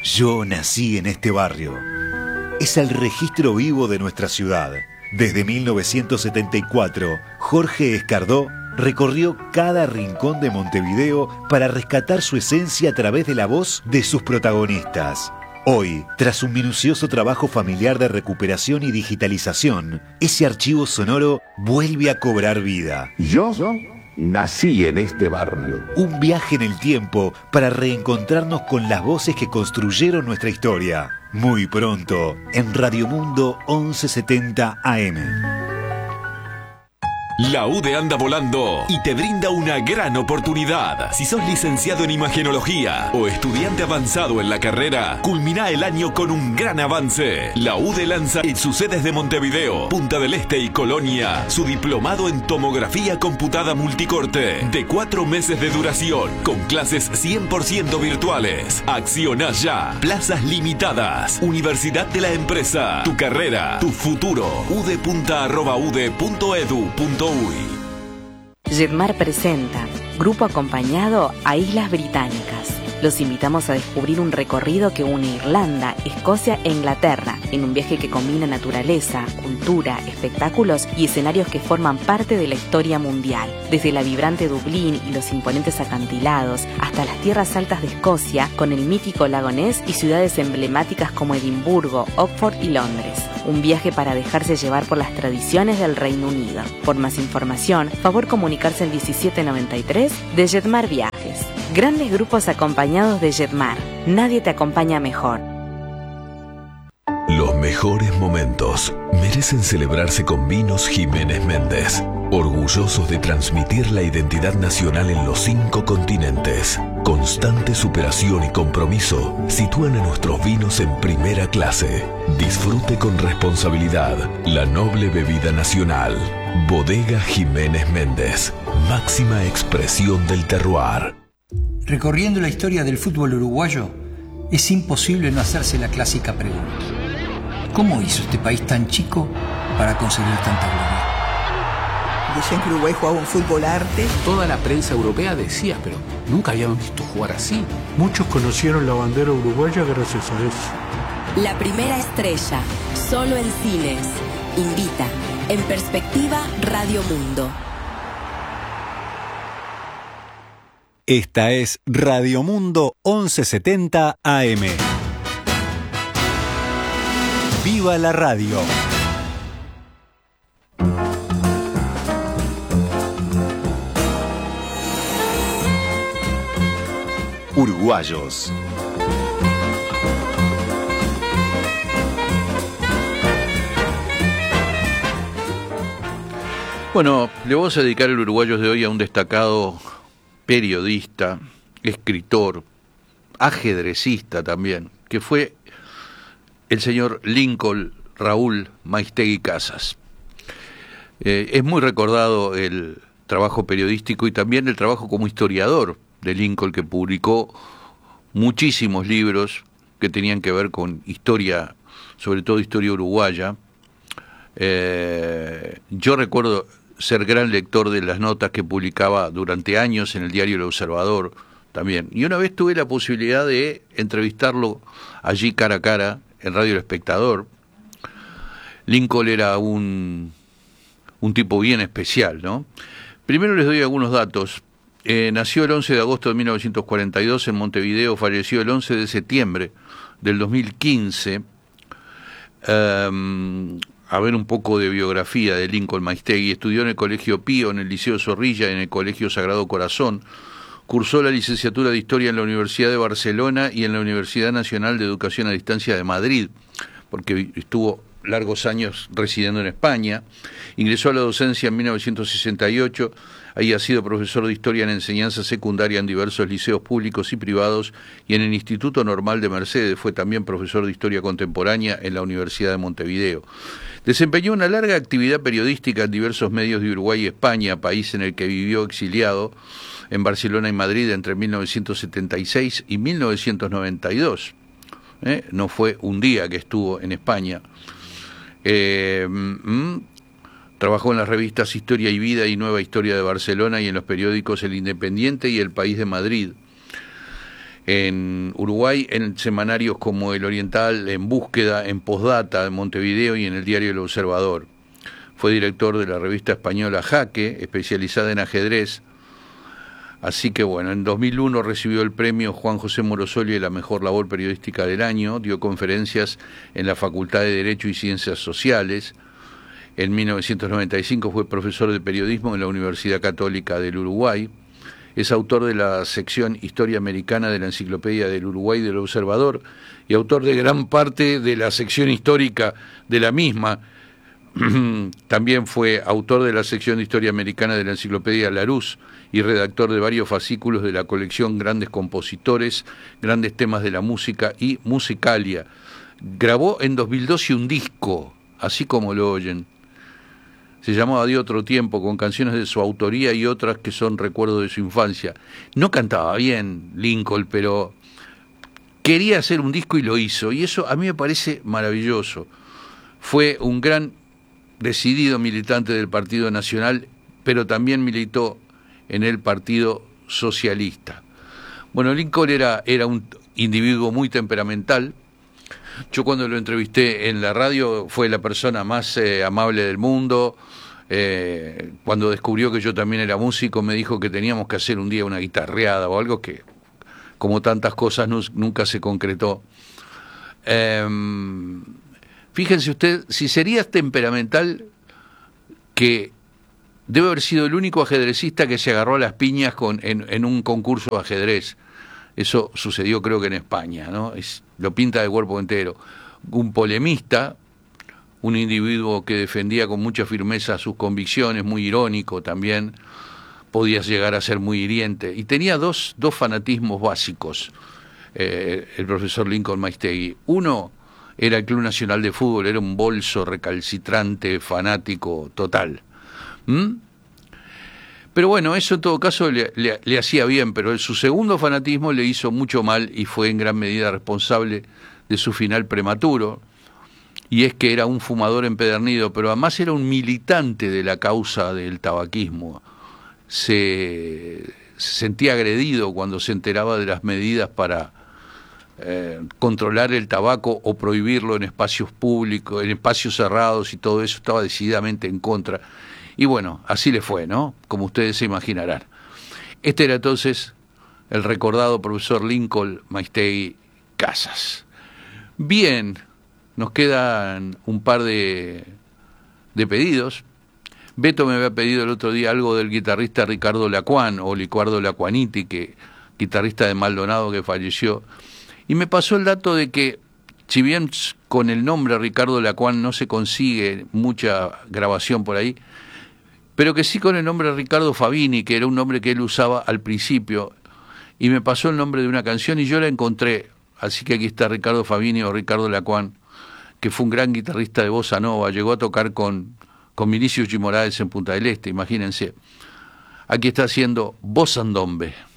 Yo nací en este barrio. Es el registro vivo de nuestra ciudad. Desde 1974, Jorge Escardó recorrió cada rincón de Montevideo para rescatar su esencia a través de la voz de sus protagonistas. Hoy, tras un minucioso trabajo familiar de recuperación y digitalización, ese archivo sonoro vuelve a cobrar vida. Yo nací en este barrio. Un viaje en el tiempo para reencontrarnos con las voces que construyeron nuestra historia. Muy pronto, en Radio Mundo 1170 AM. La UDE anda volando y te brinda una gran oportunidad. Si sos licenciado en imagenología o estudiante avanzado en la carrera, culmina el año con un gran avance. La UDE lanza en sus sedes de Montevideo, Punta del Este y Colonia su diplomado en tomografía computada multicorte de 4 meses de duración, con clases 100% virtuales. Acciona ya. Plazas limitadas. Universidad de la Empresa. Tu carrera, tu futuro. udepunta@ude.edu.uy. Jetmar presenta Grupo Acompañado a Islas Británicas. Los invitamos a descubrir un recorrido que une Irlanda, Escocia e Inglaterra, en un viaje que combina naturaleza, cultura, espectáculos y escenarios que forman parte de la historia mundial. Desde la vibrante Dublín y los imponentes acantilados, hasta las tierras altas de Escocia, con el mítico lago Ness y ciudades emblemáticas como Edimburgo, Oxford y Londres. Un viaje para dejarse llevar por las tradiciones del Reino Unido. Por más información, favor comunicarse al 1793 de Jetmar Viajes. Grandes grupos acompañados de Jetmar. Nadie te acompaña mejor. Los mejores momentos merecen celebrarse con Vinos Jiménez Méndez. Orgullosos de transmitir la identidad nacional en los 5 continentes. Constante superación y compromiso sitúan a nuestros vinos en primera clase. Disfrute con responsabilidad la noble bebida nacional. Bodega Jiménez Méndez. Máxima expresión del terroir. Recorriendo la historia del fútbol uruguayo, es imposible no hacerse la clásica pregunta. ¿Cómo hizo este país tan chico para conseguir tanta gloria? Decían que Uruguay jugaba un fútbol arte. Toda la prensa europea decía, pero nunca habíamos visto jugar así. Muchos conocieron la bandera uruguaya gracias a eso. La primera estrella, solo en cines. Invita, en perspectiva, Radio Mundo. Esta es Radio Mundo 1170 AM. ¡Viva la radio! Uruguayos. Bueno, le vamos a dedicar el Uruguayos de hoy a un destacado periodista, escritor, ajedrecista también, que fue el señor Lincoln Raúl Maiztegui Casas. Es muy recordado el trabajo periodístico y también el trabajo como historiador de Lincoln, que publicó muchísimos libros que tenían que ver con historia, sobre todo historia uruguaya. Yo recuerdo ser gran lector de las notas que publicaba durante años en el diario El Observador también. Y una vez tuve la posibilidad de entrevistarlo allí cara a cara en Radio El Espectador. Lincoln era un tipo bien especial, ¿no? Primero les doy algunos datos. Nació el 11 de agosto de 1942 en Montevideo, falleció el 11 de septiembre del 2015. A ver un poco de biografía de Lincoln Maiztegui. Estudió en el Colegio Pío, en el Liceo Zorrilla, en el Colegio Sagrado Corazón. Cursó la licenciatura de Historia en la Universidad de Barcelona y en la Universidad Nacional de Educación a Distancia de Madrid, porque estuvo largos años residiendo en España. Ingresó a la docencia en 1968. Ahí ha sido profesor de Historia en enseñanza secundaria en diversos liceos públicos y privados, y en el Instituto Normal de Mercedes fue también profesor de Historia Contemporánea en la Universidad de Montevideo. Desempeñó una larga actividad periodística en diversos medios de Uruguay y España, país en el que vivió exiliado en Barcelona y Madrid entre 1976 y 1992. No fue un día que estuvo en España. Trabajó en las revistas Historia y Vida y Nueva Historia de Barcelona y en los periódicos El Independiente y El País de Madrid. en Uruguay en semanarios como El Oriental, En Búsqueda, en Postdata, en Montevideo y en el diario El Observador. Fue director de la revista española Jaque, especializada en ajedrez. Así que bueno, en 2001 recibió el premio Juan José Morosoli de la mejor labor periodística del año, dio conferencias en la Facultad de Derecho y Ciencias Sociales. En 1995 fue profesor de periodismo en la Universidad Católica del Uruguay. Es autor de la sección Historia Americana de la Enciclopedia del Uruguay del Observador y autor de gran parte de la sección histórica de la misma. También fue autor de la sección de Historia Americana de la Enciclopedia Larousse y redactor de varios fascículos de la colección Grandes Compositores, Grandes Temas de la Música y Musicalia. Grabó en 2012 un disco, así como lo oyen. Se llamaba De Otro Tiempo, con canciones de su autoría y otras que son recuerdos de su infancia. No cantaba bien Lincoln, pero quería hacer un disco y lo hizo, y eso a mí me parece maravilloso. Fue un gran decidido militante del Partido Nacional, pero también militó en el Partido Socialista. Bueno, Lincoln era un individuo muy temperamental. Yo cuando lo entrevisté en la radio fue la persona más amable del mundo. Cuando descubrió que yo también era músico, me dijo que teníamos que hacer un día una guitarreada o algo que, como tantas cosas, nunca se concretó. Fíjense usted, si sería temperamental, que debe haber sido el único ajedrecista que se agarró a las piñas en un concurso de ajedrez. Eso sucedió creo que en España, ¿no? Lo pinta de cuerpo entero. Un polemista, un individuo que defendía con mucha firmeza sus convicciones, muy irónico también, podía llegar a ser muy hiriente. Y tenía dos fanatismos básicos, el profesor Lincoln Maistegui. Uno era el Club Nacional de Fútbol, era un bolso recalcitrante, fanático total. Pero bueno, eso en todo caso le hacía bien, pero su segundo fanatismo le hizo mucho mal y fue en gran medida responsable de su final prematuro, y es que era un fumador empedernido, pero además era un militante de la causa del tabaquismo. Se sentía agredido cuando se enteraba de las medidas para controlar el tabaco o prohibirlo en espacios públicos, en espacios cerrados y todo eso, estaba decididamente en contra. Y bueno, así le fue, ¿no? Como ustedes se imaginarán. Este era entonces el recordado profesor Lincoln Maistegui Casas. Bien, nos quedan un par de pedidos. Beto me había pedido el otro día algo del guitarrista Ricardo Lacuán, o Licuardo Lacuaniti, guitarrista de Maldonado que falleció. Y me pasó el dato de que, si bien con el nombre Ricardo Lacuán no se consigue mucha grabación por ahí, pero que sí con el nombre Ricardo Fabini, que era un nombre que él usaba al principio, y me pasó el nombre de una canción y yo la encontré. Así que aquí está Ricardo Fabini o Ricardo Lacuán, que fue un gran guitarrista de bossa nova, llegó a tocar con Vinicius G. Moraes en Punta del Este, imagínense. Aquí está haciendo Bossa Ndombe.